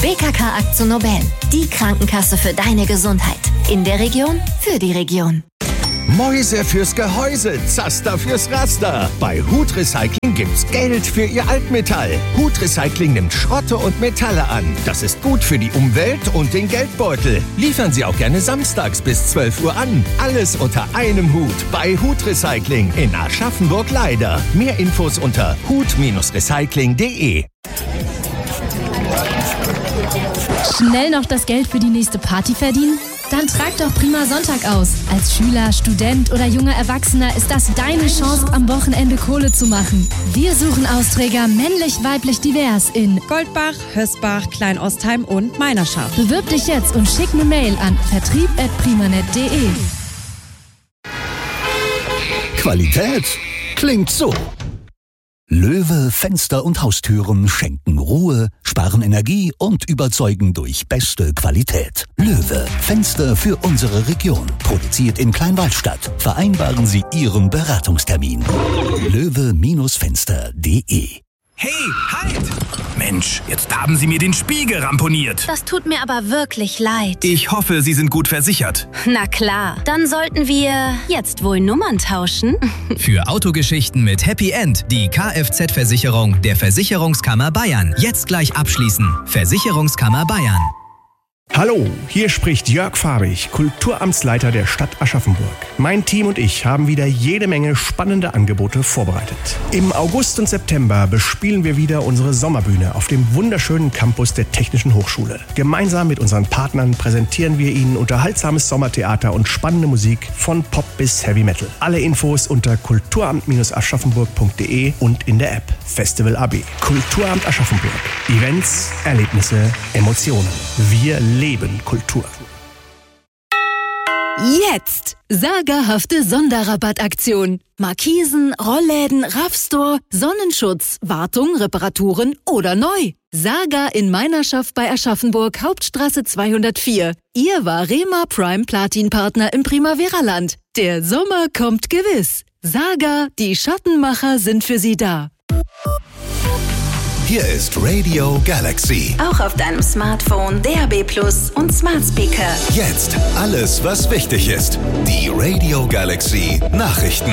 BKK AkzoNobel, die Krankenkasse für deine Gesundheit. In der Region, für die Region. Mäuse fürs Gehäuse, Zaster fürs Raster. Bei Hut Recycling gibt's Geld für Ihr Altmetall. Hut Recycling nimmt Schrotte und Metalle an. Das ist gut für die Umwelt und den Geldbeutel. Liefern Sie auch gerne samstags bis 12 Uhr an. Alles unter einem Hut bei Hut Recycling in Aschaffenburg-Leider. Mehr Infos unter hut-recycling.de. Schnell noch das Geld für die nächste Party verdienen? Dann trag doch Prima Sonntag aus. Als Schüler, Student oder junger Erwachsener ist das deine Chance, am Wochenende Kohle zu machen. Wir suchen Austräger männlich, weiblich, divers in Goldbach, Hösbach, Kleinostheim und Meinerschaft. Bewirb dich jetzt und schick eine Mail an vertrieb@primanet.de. Qualität klingt so. Löwe Fenster und Haustüren schenken Ruhe, sparen Energie und überzeugen durch beste Qualität. Löwe Fenster für unsere Region. Produziert in Kleinwaldstadt. Vereinbaren Sie Ihren Beratungstermin. löwe-fenster.de. Hey, halt! Mensch, jetzt haben Sie mir den Spiegel ramponiert. Das tut mir aber wirklich leid. Ich hoffe, Sie sind gut versichert. Na klar, dann sollten wir jetzt wohl Nummern tauschen. Für Autogeschichten mit Happy End die Kfz-Versicherung der Versicherungskammer Bayern. Jetzt gleich abschließen. Versicherungskammer Bayern. Hallo, hier spricht Jörg Fahrig, Kulturamtsleiter der Stadt Aschaffenburg. Mein Team und ich haben wieder jede Menge spannende Angebote vorbereitet. Im August und September bespielen wir wieder unsere Sommerbühne auf dem wunderschönen Campus der Technischen Hochschule. Gemeinsam mit unseren Partnern präsentieren wir Ihnen unterhaltsames Sommertheater und spannende Musik von Pop bis Heavy Metal. Alle Infos unter kulturamt-aschaffenburg.de und in der App Festival AB. Kulturamt Aschaffenburg. Events, Erlebnisse, Emotionen. Wir leben Kultur. Jetzt! Sagerhafte Sonderrabattaktion. Markisen, Rollläden, Raffstore, Sonnenschutz, Wartung, Reparaturen oder neu. Saga in Meinerschaft bei Aschaffenburg, Hauptstraße 204. Ihr Varema Prime Platin Partner im Primavera-Land. Der Sommer kommt gewiss. Saga, die Schattenmacher sind für Sie da. Hier ist Radio Galaxy. Auch auf deinem Smartphone, DAB+ und Smart Speaker. Jetzt alles, was wichtig ist. Die Radio Galaxy Nachrichten.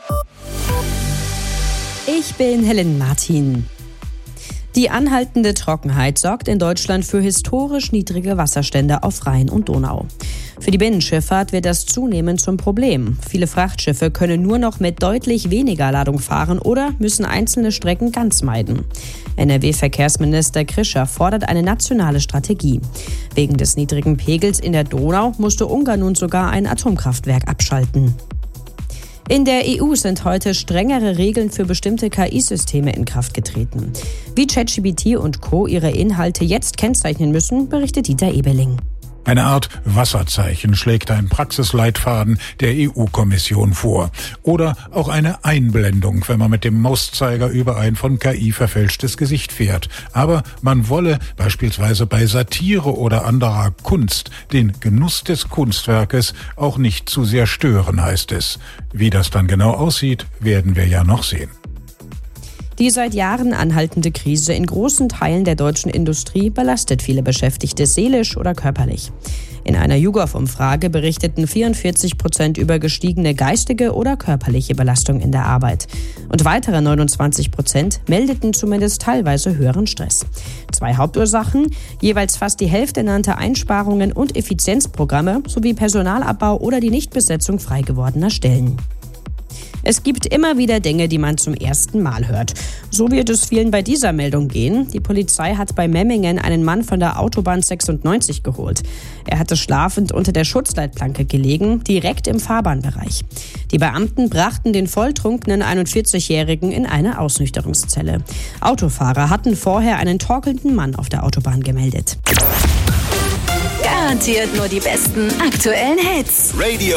Ich bin Helen Martin. Die anhaltende Trockenheit sorgt in Deutschland für historisch niedrige Wasserstände auf Rhein und Donau. Für die Binnenschifffahrt wird das zunehmend zum Problem. Viele Frachtschiffe können nur noch mit deutlich weniger Ladung fahren oder müssen einzelne Strecken ganz meiden. NRW-Verkehrsminister Krischer fordert eine nationale Strategie. Wegen des niedrigen Pegels in der Donau musste Ungarn nun sogar ein Atomkraftwerk abschalten. In der EU sind heute strengere Regeln für bestimmte KI-Systeme in Kraft getreten. Wie ChatGPT und Co. ihre Inhalte jetzt kennzeichnen müssen, berichtet Dieter Ebeling. Eine Art Wasserzeichen schlägt ein Praxisleitfaden der EU-Kommission vor. Oder auch eine Einblendung, wenn man mit dem Mauszeiger über ein von KI verfälschtes Gesicht fährt. Aber man wolle beispielsweise bei Satire oder anderer Kunst den Genuss des Kunstwerkes auch nicht zu sehr stören, heißt es. Wie das dann genau aussieht, werden wir ja noch sehen. Die seit Jahren anhaltende Krise in großen Teilen der deutschen Industrie belastet viele Beschäftigte seelisch oder körperlich. In einer YouGov-Umfrage berichteten 44% über gestiegene geistige oder körperliche Belastung in der Arbeit. Und weitere 29% meldeten zumindest teilweise höheren Stress. 2 Hauptursachen, jeweils fast die Hälfte nannte Einsparungen und Effizienzprogramme sowie Personalabbau oder die Nichtbesetzung frei gewordener Stellen. Es gibt immer wieder Dinge, die man zum ersten Mal hört. So wird es vielen bei dieser Meldung gehen. Die Polizei hat bei Memmingen einen Mann von der Autobahn 96 geholt. Er hatte schlafend unter der Schutzleitplanke gelegen, direkt im Fahrbahnbereich. Die Beamten brachten den volltrunkenen 41-Jährigen in eine Ausnüchterungszelle. Autofahrer hatten vorher einen torkelnden Mann auf der Autobahn gemeldet. Garantiert nur die besten aktuellen Hits. Radio